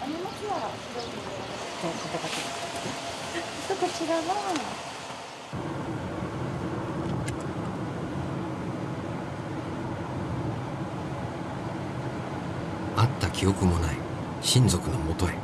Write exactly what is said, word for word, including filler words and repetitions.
お荷物は白いので、カタカタ。とこちらは。 会った記憶もない親族のもとへ。